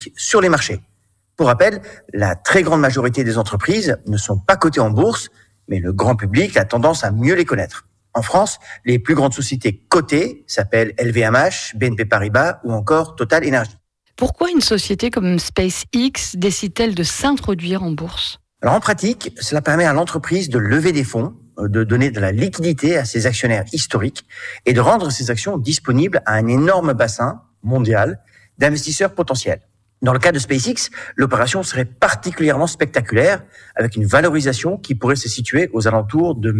sur les marchés. Pour rappel, la très grande majorité des entreprises ne sont pas cotées en bourse, mais le grand public a tendance à mieux les connaître. En France, les plus grandes sociétés cotées s'appellent LVMH, BNP Paribas ou encore Total Energy. Pourquoi une société comme SpaceX décide-t-elle de s'introduire en bourse ? Alors en pratique, cela permet à l'entreprise de lever des fonds, de donner de la liquidité à ses actionnaires historiques et de rendre ces actions disponibles à un énorme bassin mondial d'investisseurs potentiels. Dans le cas de SpaceX, l'opération serait particulièrement spectaculaire avec une valorisation qui pourrait se situer aux alentours de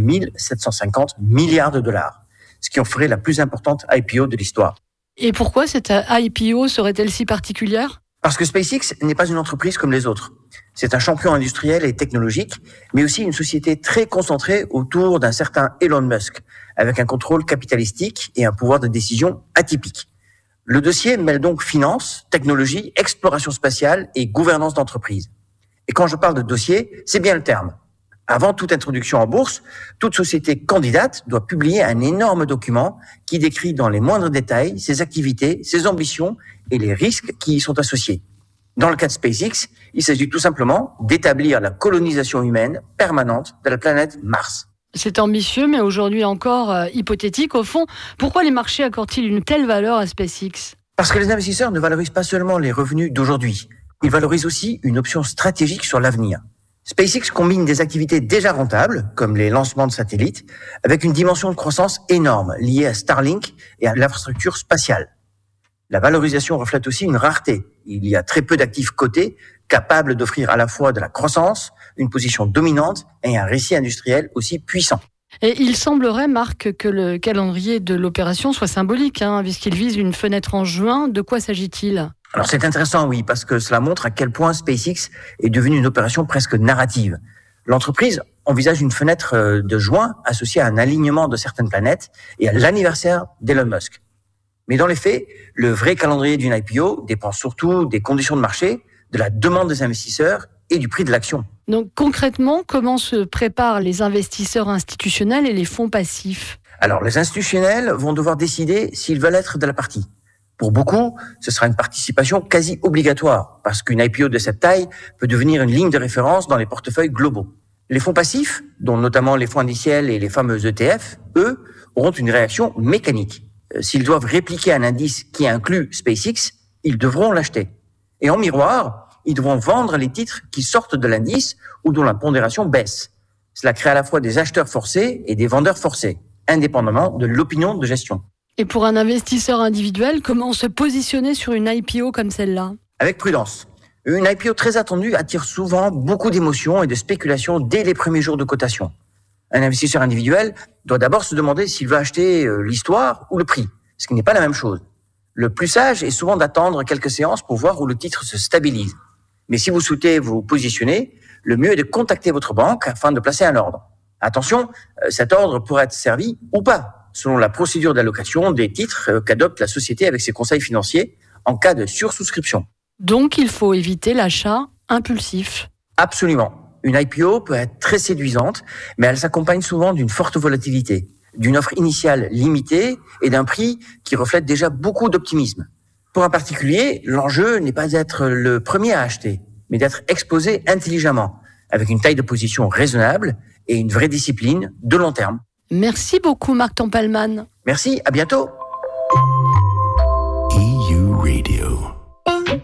1750 milliards de dollars, ce qui en ferait la plus importante IPO de l'histoire. Et pourquoi cette IPO serait-elle si particulière ? Parce que SpaceX n'est pas une entreprise comme les autres. C'est un champion industriel et technologique, mais aussi une société très concentrée autour d'un certain Elon Musk, avec un contrôle capitalistique et un pouvoir de décision atypique. Le dossier mêle donc finance, technologie, exploration spatiale et gouvernance d'entreprise. Et quand je parle de dossier, c'est bien le terme. Avant toute introduction en bourse, toute société candidate doit publier un énorme document qui décrit dans les moindres détails ses activités, ses ambitions et les risques qui y sont associés. Dans le cas de SpaceX, il s'agit tout simplement d'établir la colonisation humaine permanente de la planète Mars. C'est ambitieux, mais aujourd'hui encore hypothétique. Au fond, pourquoi les marchés accordent-ils une telle valeur à SpaceX ? Parce que les investisseurs ne valorisent pas seulement les revenus d'aujourd'hui, ils valorisent aussi une option stratégique sur l'avenir. SpaceX combine des activités déjà rentables, comme les lancements de satellites, avec une dimension de croissance énorme liée à Starlink et à l'infrastructure spatiale. La valorisation reflète aussi une rareté. Il y a très peu d'actifs cotés capables d'offrir à la fois de la croissance, une position dominante et un récit industriel aussi puissant. Et il semblerait, Marc, que le calendrier de l'opération soit symbolique, puisqu'il vise une fenêtre en juin. De quoi s'agit-il ? Alors c'est intéressant, oui, parce que cela montre à quel point SpaceX est devenue une opération presque narrative. L'entreprise envisage une fenêtre de juin associée à un alignement de certaines planètes et à l'anniversaire d'Elon Musk. Mais dans les faits, le vrai calendrier d'une IPO dépend surtout des conditions de marché, de la demande des investisseurs et du prix de l'action. Donc concrètement, comment se préparent les investisseurs institutionnels et les fonds passifs ? Alors les institutionnels vont devoir décider s'ils veulent être de la partie. Pour beaucoup, ce sera une participation quasi obligatoire, parce qu'une IPO de cette taille peut devenir une ligne de référence dans les portefeuilles globaux. Les fonds passifs, dont notamment les fonds indiciels et les fameux ETF, eux, auront une réaction mécanique. S'ils doivent répliquer un indice qui inclut SpaceX, ils devront l'acheter. Et en miroir, ils devront vendre les titres qui sortent de l'indice ou dont la pondération baisse. Cela crée à la fois des acheteurs forcés et des vendeurs forcés, indépendamment de l'opinion de gestion. Et pour un investisseur individuel, comment se positionner sur une IPO comme celle-là ? Avec prudence. Une IPO très attendue attire souvent beaucoup d'émotions et de spéculations dès les premiers jours de cotation. Un investisseur individuel doit d'abord se demander s'il veut acheter l'histoire ou le prix, ce qui n'est pas la même chose. Le plus sage est souvent d'attendre quelques séances pour voir où le titre se stabilise. Mais si vous souhaitez vous positionner, le mieux est de contacter votre banque afin de placer un ordre. Attention, cet ordre pourrait être servi ou pas, selon la procédure d'allocation des titres qu'adopte la société avec ses conseils financiers en cas de sursouscription. Donc il faut éviter l'achat impulsif. Absolument. Une IPO peut être très séduisante, mais elle s'accompagne souvent d'une forte volatilité, d'une offre initiale limitée et d'un prix qui reflète déjà beaucoup d'optimisme. Pour un particulier, l'enjeu n'est pas d'être le premier à acheter, mais d'être exposé intelligemment, avec une taille de position raisonnable et une vraie discipline de long terme. Merci beaucoup Marc Tempelman. Merci, à bientôt. EU Radio.